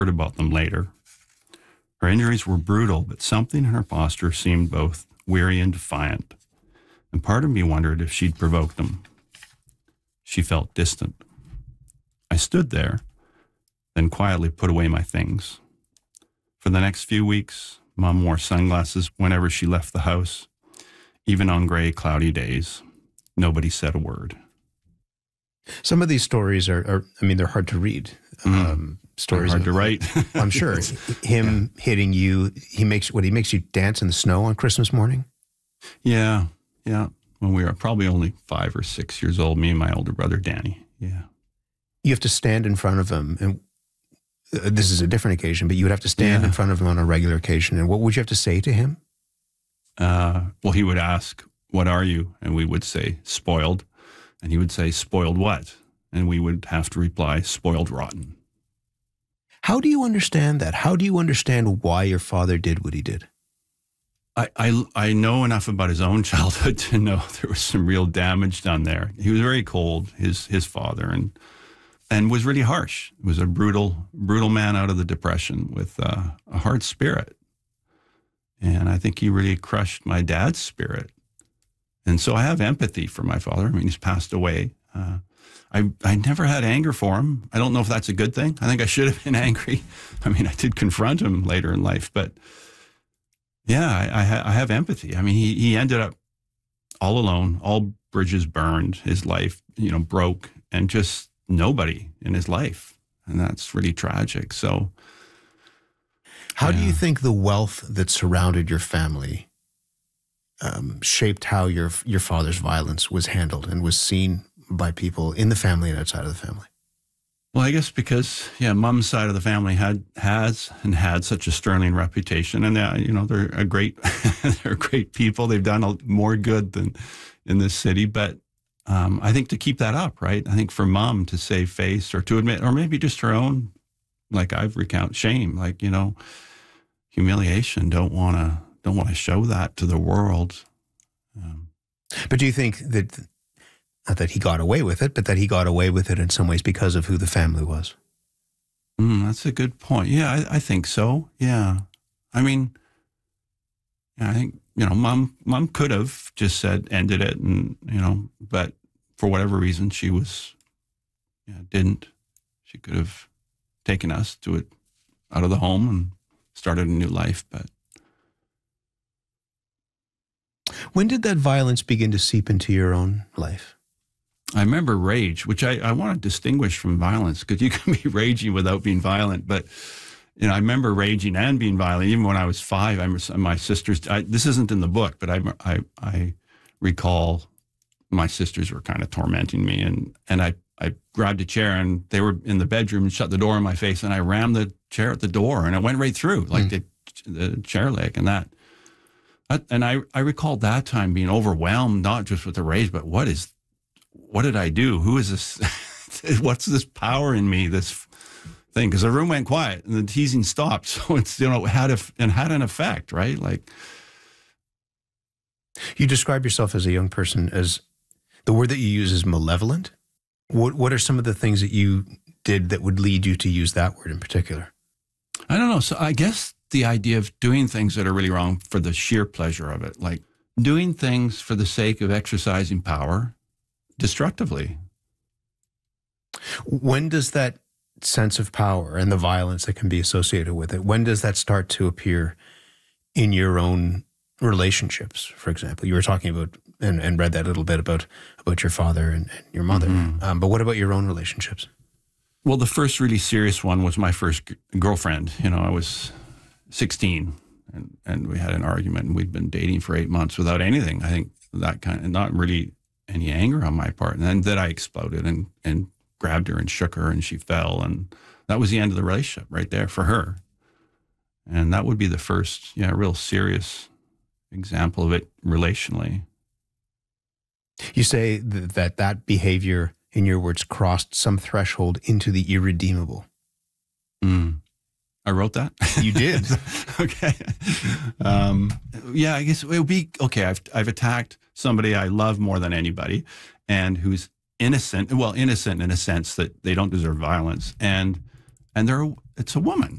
heard about them later. Her injuries were brutal, but something in her posture seemed both weary and defiant, and part of me wondered if she'd provoked them. She felt distant. I stood there, then quietly put away my things. For the next few weeks, Mom wore sunglasses whenever she left the house, even on gray, cloudy days. Nobody said a word. Some of these stories are they're hard to read. Stories hard to write. I'm sure. Him hitting you, he makes you dance in the snow on Christmas morning? Yeah. When we were probably only 5 or 6 years old, me and my older brother, Danny. Yeah. You have to stand in front of him, and this is a different occasion, but you would have to stand in front of him on a regular occasion. And what would you have to say to him? Well, he would ask, "What are you?" And we would say, "Spoiled." And he would say, "Spoiled what?" And we would have to reply, "Spoiled rotten." How do you understand that? How do you understand why your father did what he did? I know enough about his own childhood to know there was some real damage done there. He was very cold, his father, and was really harsh. He was a brutal man out of the Depression with a hard spirit. And I think he really crushed my dad's spirit. And so I have empathy for my father. I mean, he's passed away. I never had anger for him. I don't know if that's a good thing. I think I should have been angry. I mean, I did confront him later in life, but yeah, I have empathy. I mean, he ended up all alone, all bridges burned, his life, broke, and just nobody in his life. And that's really tragic. So how do you think the wealth that surrounded your family shaped how your father's violence was handled and was seen by people in the family and outside of the family? Well, I guess because, Mom's side of the family had such a sterling reputation, and they're a great, they're great people. They've done more good than in this city, but I think to keep that up, right? I think for Mom to save face or to admit, or maybe just her own, like I've recounted, shame, like humiliation. Don't want to show that to the world. But do you think that? Not that he got away with it, but that he got away with it in some ways because of who the family was. That's a good point. Yeah, I think so. Yeah. I mean, I think, Mom could have just said, ended it, and, but for whatever reason, she didn't. She could have taken us out of the home and started a new life, but. When did that violence begin to seep into your own life? I remember rage, which I want to distinguish from violence, because you can be raging without being violent. But, I remember raging and being violent. Even when I was 5, my sisters, this isn't in the book, but I recall my sisters were kind of tormenting me. And I grabbed a chair, and they were in the bedroom, and shut the door in my face. And I rammed the chair at the door, and it went right through, like the chair leg and that. And I recall that time being overwhelmed, not just with the rage, but what did I do? Who is this? What's this power in me, this thing? Because the room went quiet and the teasing stopped. So it's, had an effect, right? Like. You describe yourself as a young person as, the word that you use is malevolent. What are some of the things that you did that would lead you to use that word in particular? I don't know. So I guess the idea of doing things that are really wrong for the sheer pleasure of it, like doing things for the sake of exercising power destructively. When does that sense of power and the violence that can be associated with it, when does that start to appear in your own relationships, for example? You were talking about, and read that little bit about your father and your mother. Mm-hmm. But what about your own relationships? Well, the first really serious one was my first girlfriend. I was 16 and we had an argument, and we'd been dating for 8 months without anything. I think that kind of, not really any anger on my part. And then I exploded and grabbed her and shook her, and she fell. And that was the end of the relationship right there for her. And that would be the first, real serious example of it relationally. You say that behavior, in your words, crossed some threshold into the irredeemable. I wrote that? You did. Okay. I guess it would be, okay, I've attacked somebody I love more than anybody, and who's innocent in a sense that they don't deserve violence. And it's a woman.